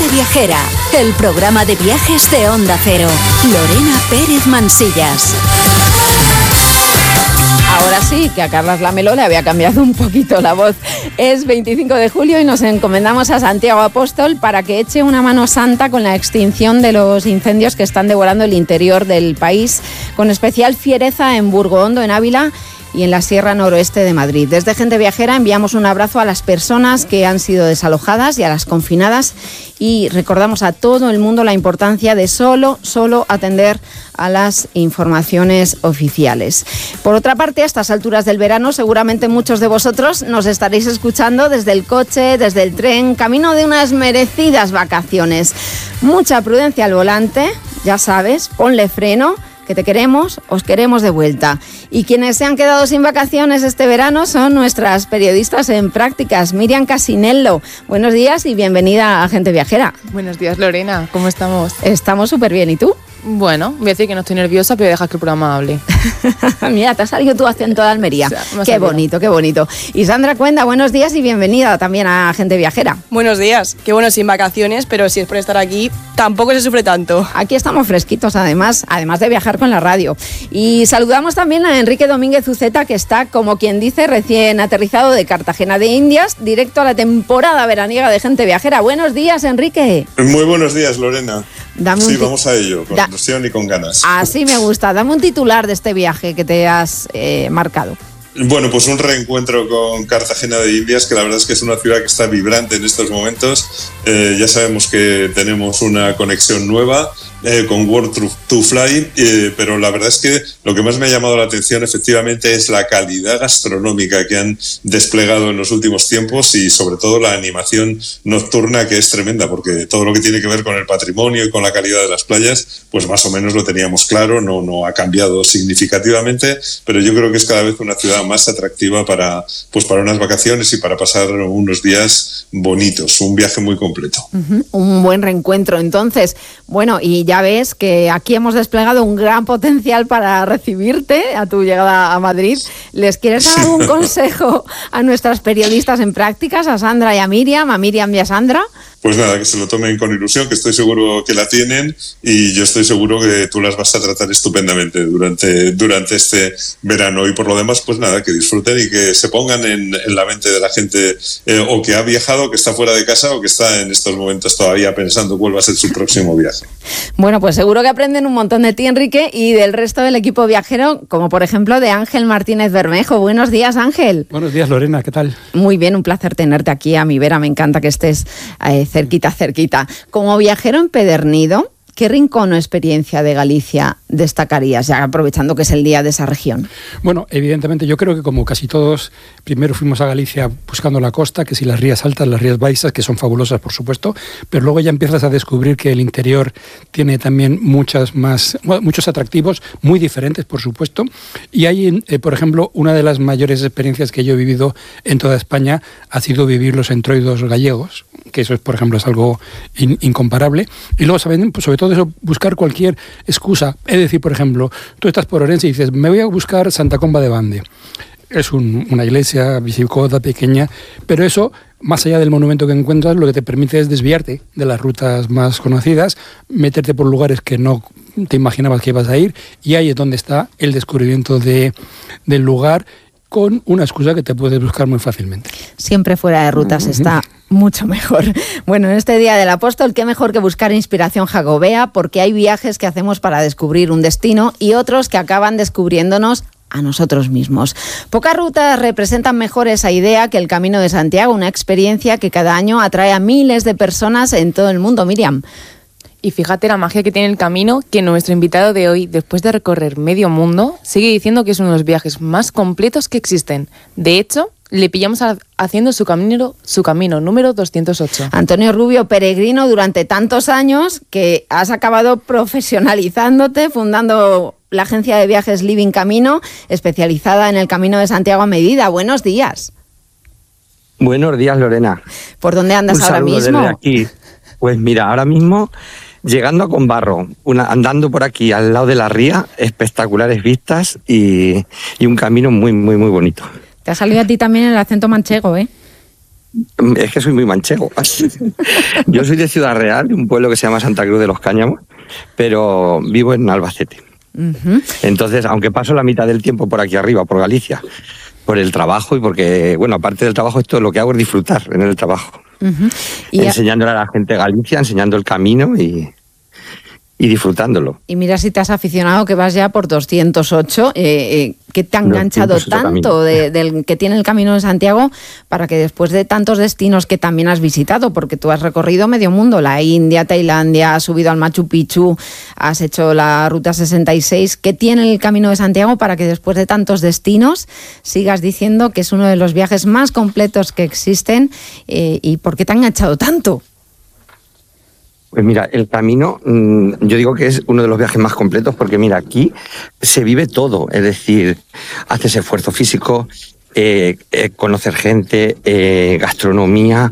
Viajera, el programa de viajes de Onda Cero. Lorena Pérez Mansillas. Ahora sí, que a Carlas Lamelo le había cambiado un poquito la voz. Es 25 de julio y nos encomendamos a Santiago Apóstol para que eche una mano santa con la extinción de los incendios que están devorando el interior del país, con especial fiereza en Burgohondo, en Ávila, y en la Sierra Noroeste de Madrid. Desde Gente Viajera enviamos un abrazo a las personas que han sido desalojadas y a las confinadas, y recordamos a todo el mundo la importancia de solo atender a las informaciones oficiales. Por otra parte, a estas alturas del verano, seguramente muchos de vosotros nos estaréis escuchando desde el coche, desde el tren, camino de unas merecidas vacaciones. Mucha prudencia al volante, ya sabes, ponle freno, que te queremos, os queremos de vuelta. Y quienes se han quedado sin vacaciones este verano son nuestras periodistas en prácticas. Miriam Casinello, buenos días y bienvenida a Gente Viajera. Buenos días, Lorena, ¿cómo estamos? Estamos súper bien, ¿y tú? Bueno, voy a decir que no estoy nerviosa, pero deja que el programa hable. Mira, te has salido tu acento de Almería. O sea, qué bonito, qué bonito. Y Sandra Cuenda, buenos días y bienvenida también a Gente Viajera. Buenos días, qué bueno, sin vacaciones, pero si es por estar aquí, tampoco se sufre tanto. Aquí estamos fresquitos, además de viajar con la radio. Y saludamos también a Enrique Domínguez Uceta, que está, como quien dice, recién aterrizado de Cartagena de Indias, directo a la temporada veraniega de Gente Viajera. Buenos días, Enrique. Muy buenos días, Lorena. Vamos a ello, con ilusión y con ganas. Así me gusta. Dame un titular de este viaje que te has marcado. Bueno, pues un reencuentro con Cartagena de Indias, que la verdad es que es una ciudad que está vibrante en estos momentos. Ya sabemos que tenemos una conexión nueva con World to Fly, pero la verdad es que lo que más me ha llamado la atención efectivamente es la calidad gastronómica que han desplegado en los últimos tiempos, y sobre todo la animación nocturna, que es tremenda, porque todo lo que tiene que ver con el patrimonio y con la calidad de las playas, pues más o menos lo teníamos claro, no ha cambiado significativamente, pero yo creo que es cada vez una ciudad más atractiva para unas vacaciones y para pasar unos días bonitos, un viaje muy completo. Un buen reencuentro, entonces. Bueno, y ya ves que aquí hemos desplegado un gran potencial para recibirte a tu llegada a Madrid. ¿Les quieres dar algún consejo a nuestras periodistas en prácticas, a Sandra y a Miriam y a Sandra? Pues nada, que se lo tomen con ilusión, que estoy seguro que la tienen, y yo estoy seguro que tú las vas a tratar estupendamente durante este verano. Y por lo demás, pues nada, que disfruten y que se pongan en la mente de la gente o que ha viajado, que está fuera de casa, o que está en estos momentos todavía pensando cuál va a ser su próximo viaje. Bueno, pues seguro que aprenden un montón de ti, Enrique, y del resto del equipo viajero, como por ejemplo de Ángel Martínez Bermejo. Buenos días, Ángel. Buenos días, Lorena, ¿qué tal? Muy bien, un placer tenerte aquí a mi vera, me encanta que estés cerquita. Como viajero empedernido, ¿qué rincón o experiencia de Galicia destacarías, ya aprovechando que es el día de esa región? Bueno, evidentemente yo creo que como casi todos, primero fuimos a Galicia buscando la costa, que si las Rías Altas, las Rías Baixas, que son fabulosas por supuesto, pero luego ya empiezas a descubrir que el interior tiene también muchos atractivos muy diferentes por supuesto, y hay, por ejemplo, una de las mayores experiencias que yo he vivido en toda España ha sido vivir los entroidos gallegos, que eso es, por ejemplo, es algo incomparable, y luego saben, pues, sobre todo eso, buscar cualquier excusa. Es decir, por ejemplo, tú estás por Orense y dices, me voy a buscar Santa Comba de Bande. Es una iglesia visigoda pequeña, pero eso, más allá del monumento que encuentras, lo que te permite es desviarte de las rutas más conocidas, meterte por lugares que no te imaginabas que ibas a ir, y ahí es donde está el descubrimiento del lugar, con una excusa que te puedes buscar muy fácilmente. Siempre fuera de rutas está mucho mejor. Bueno, en este Día del Apóstol, qué mejor que buscar inspiración jacobea, porque hay viajes que hacemos para descubrir un destino y otros que acaban descubriéndonos a nosotros mismos. Pocas rutas representan mejor esa idea que el Camino de Santiago, una experiencia que cada año atrae a miles de personas en todo el mundo. Miriam. Y fíjate la magia que tiene el camino, que nuestro invitado de hoy, después de recorrer medio mundo, sigue diciendo que es uno de los viajes más completos que existen. De hecho, le pillamos haciendo su camino número 208. Antonio Rubio, peregrino durante tantos años, que has acabado profesionalizándote, fundando la agencia de viajes Living Camino, especializada en el Camino de Santiago a medida. Buenos días. Buenos días, Lorena. ¿Por dónde andas ahora mismo? Desde aquí. Pues mira, ahora mismo llegando a Combarro, andando por aquí al lado de la ría, espectaculares vistas y un camino muy, muy, muy bonito. Te ha salido a ti también el acento manchego, ¿eh? Es que soy muy manchego. Yo soy de Ciudad Real, de un pueblo que se llama Santa Cruz de los Cáñamos, pero vivo en Albacete. Entonces, aunque paso la mitad del tiempo por aquí arriba, por Galicia, por el trabajo y porque, bueno, aparte del trabajo, esto lo que hago es disfrutar en el trabajo. Y enseñándole a la gente de Galicia, enseñando el camino y disfrutándolo. Y mira si te has aficionado, que vas ya por 208, que te ha enganchado tanto del que tiene el Camino de Santiago, para que después de tantos destinos que también has visitado, porque tú has recorrido medio mundo, la India, Tailandia, has subido al Machu Picchu, has hecho la Ruta 66, ¿qué tiene el Camino de Santiago para que después de tantos destinos sigas diciendo que es uno de los viajes más completos que existen, y por qué te ha enganchado tanto? Pues mira, el camino, yo digo que es uno de los viajes más completos porque mira, aquí se vive todo, es decir, haces esfuerzo físico, conocer gente, gastronomía,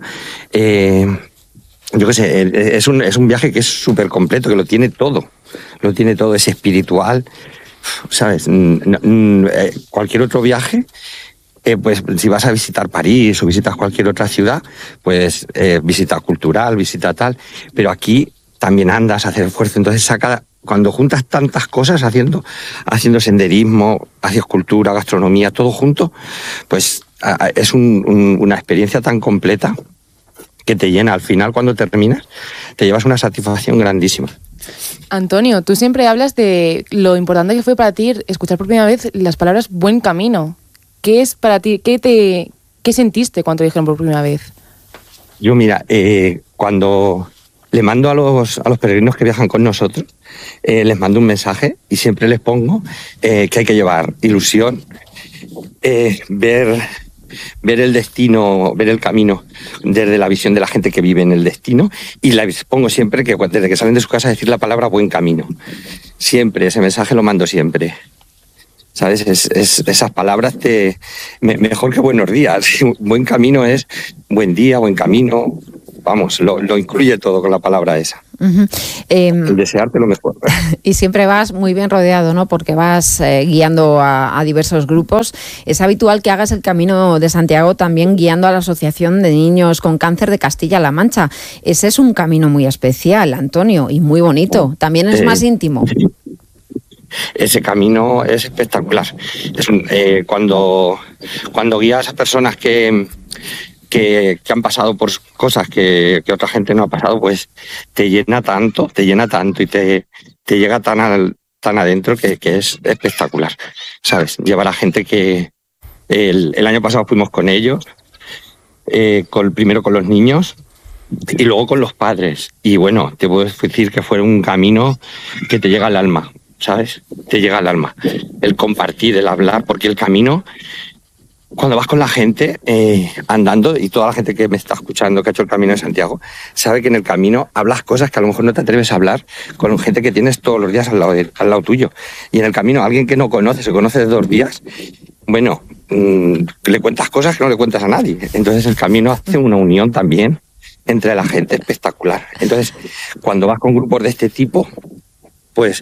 yo qué sé, es un viaje que es súper completo, que lo tiene todo, es espiritual, ¿sabes? Cualquier otro viaje, pues si vas a visitar París o visitas cualquier otra ciudad, pues visita cultural, visita tal, pero aquí también andas, haces esfuerzo, entonces cuando juntas tantas cosas haciendo senderismo, haces cultura, gastronomía, todo junto, pues es una experiencia tan completa que te llena. Al final, cuando terminas, te llevas una satisfacción grandísima. Antonio, tú siempre hablas de lo importante que fue para ti escuchar por primera vez las palabras buen camino. ¿Qué es para ti? ¿Qué sentiste cuando te dijeron por primera vez? Yo, mira, cuando le mando a los peregrinos que viajan con nosotros, les mando un mensaje y siempre les pongo que hay que llevar ilusión, ver el destino, ver el camino desde la visión de la gente que vive en el destino, y les pongo siempre que desde que salen de su casa decir la palabra buen camino. Siempre, ese mensaje lo mando siempre. ¿Sabes? Esas palabras mejor que buenos días. Buen camino es buen día, buen camino. Vamos, lo incluye todo con la palabra esa. El desearte lo mejor. Y siempre vas muy bien rodeado, ¿no? Porque vas guiando a diversos grupos. Es habitual que hagas el Camino de Santiago también guiando a la Asociación de Niños con Cáncer de Castilla-La Mancha. Ese es un camino muy especial, Antonio, y muy bonito. También es más íntimo. Ese camino es espectacular. Cuando guías a personas que han pasado por cosas que otra gente no ha pasado, pues te llena tanto y te llega tan adentro que es espectacular, ¿sabes? Llevar a gente que el año pasado fuimos con ellos, primero con los niños y luego con los padres. Y bueno, te puedo decir que fue un camino que te llega al alma, ¿sabes? Te llega al alma. El compartir, el hablar, porque el camino, cuando vas con la gente andando, y toda la gente que me está escuchando que ha hecho el Camino de Santiago, sabe que en el camino hablas cosas que a lo mejor no te atreves a hablar con gente que tienes todos los días al lado tuyo. Y en el camino, alguien que no conoces, se conoce de 2 días, bueno, le cuentas cosas que no le cuentas a nadie. Entonces el camino hace una unión también entre la gente espectacular. Entonces, cuando vas con grupos de este tipo, pues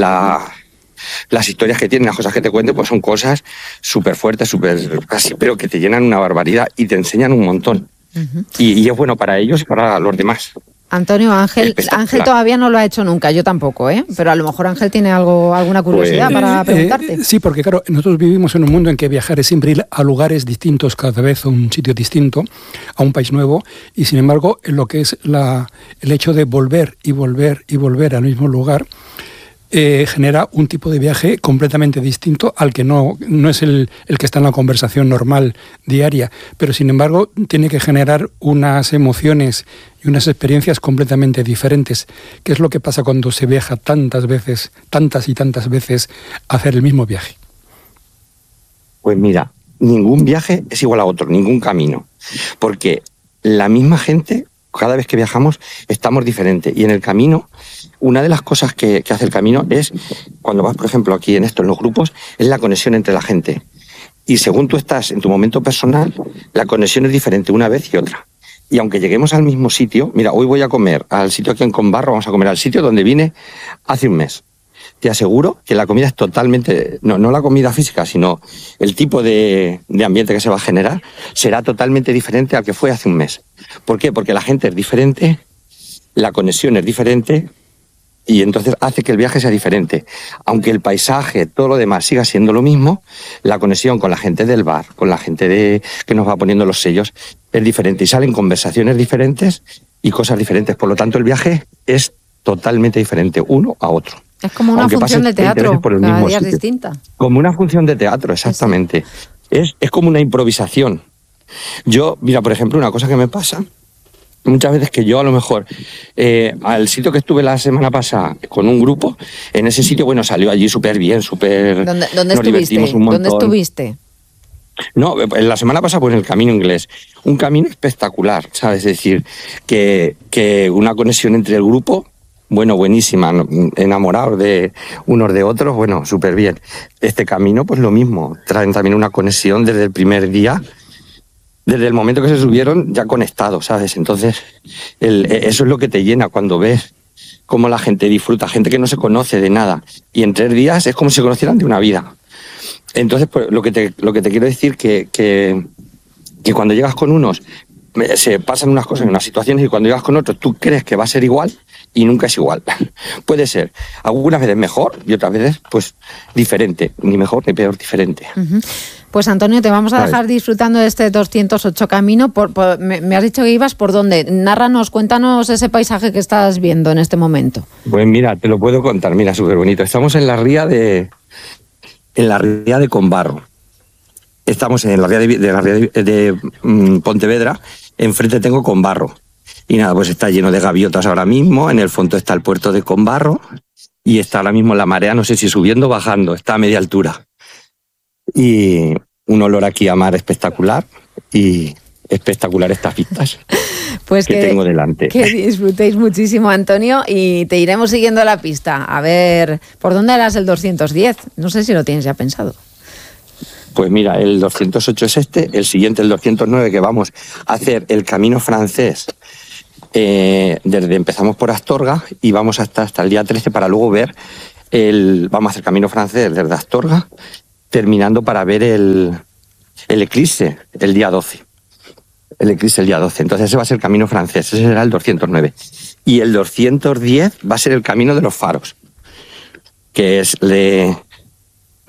las historias que tienen, las cosas que te cuenten, pues son cosas súper fuertes, súper así, pero que te llenan una barbaridad y te enseñan un montón. Y es bueno para ellos y para los demás. Antonio, Ángel todavía no lo ha hecho nunca, yo tampoco, pero a lo mejor Ángel tiene alguna curiosidad para preguntarte. Sí, porque claro, nosotros vivimos en un mundo en que viajar es siempre ir a lugares distintos, cada vez a un sitio distinto, a un país nuevo, y sin embargo, en lo que es el hecho de volver y volver y volver al mismo lugar, genera un tipo de viaje completamente distinto al que no es el que está en la conversación normal diaria, pero sin embargo tiene que generar unas emociones y unas experiencias completamente diferentes. ¿Qué es lo que pasa cuando se viaja tantas y tantas veces a hacer el mismo viaje? Pues mira, ningún viaje es igual a otro, ningún camino, porque la misma gente, cada vez que viajamos, estamos diferentes, y en el camino, una de las cosas que hace el camino es, cuando vas, por ejemplo, aquí en los grupos, es la conexión entre la gente. Y según tú estás en tu momento personal, la conexión es diferente una vez y otra. Y aunque lleguemos al mismo sitio, mira, hoy voy a comer al sitio aquí en Conbarro, vamos a comer al sitio donde vine hace un mes. te aseguro que la comida es totalmente, no la comida física, sino el tipo de ambiente que se va a generar será totalmente diferente al que fue hace un mes. ¿Por qué? Porque la gente es diferente, la conexión es diferente y entonces hace que el viaje sea diferente. Aunque el paisaje, todo lo demás siga siendo lo mismo, la conexión con la gente del bar, con la gente que nos va poniendo los sellos, es diferente y salen conversaciones diferentes y cosas diferentes. Por lo tanto, el viaje es totalmente diferente uno a otro. Es como una función de teatro, cada día es distinta. Como una función de teatro, exactamente. Sí. Es como una improvisación. Yo, mira, por ejemplo, una cosa que me pasa, muchas veces que yo a lo mejor, al sitio que estuve la semana pasada con un grupo, en ese sitio, bueno, salió allí súper bien, súper... ¿Dónde estuviste? ¿Dónde estuviste? No, la semana pasada pues en el Camino Inglés. Un camino espectacular, ¿sabes? Es decir, que una conexión entre el grupo, bueno, buenísima, enamorados de unos de otros, bueno, súper bien. Este camino, pues lo mismo, traen también una conexión desde el primer día, desde el momento que se subieron ya conectados, ¿sabes? Entonces, eso es lo que te llena cuando ves cómo la gente disfruta, gente que no se conoce de nada, y en 3 días es como si se conocieran de una vida. Entonces, pues, lo que te quiero decir que cuando llegas con unos, se pasan unas cosas en unas situaciones, y cuando llegas con otros, tú crees que va a ser igual, y nunca es igual. Puede ser algunas veces mejor y otras veces pues diferente, ni mejor ni peor, diferente. Uh-huh. Pues Antonio, te vamos a dejar disfrutando de este 208 camino. Me has dicho que ibas por dónde. Nárranos, cuéntanos ese paisaje que estás viendo en este momento. Pues mira, te lo puedo contar, mira, súper bonito. Estamos en la ría de Combarro. Estamos en la ría de Pontevedra. Enfrente tengo Combarro. Y nada, pues está lleno de gaviotas ahora mismo. En el fondo está el puerto de Combarro. Y está ahora mismo la marea, no sé si subiendo o bajando, está a media altura. Y un olor aquí a mar espectacular. Y espectacular estas vistas pues que tengo delante. Que disfrutéis muchísimo, Antonio, y te iremos siguiendo la pista. A ver, ¿por dónde harás el 210? No sé si lo tienes ya pensado. Pues mira, el 208 es el siguiente, el 209, que vamos a hacer el camino francés. Empezamos por Astorga y vamos hasta el día 13 para luego ver vamos a hacer camino francés desde Astorga, terminando para ver el eclipse el día 12. El eclipse el día 12. Entonces ese va a ser el camino francés, ese será el 209. Y el 210 va a ser el camino de los faros, que es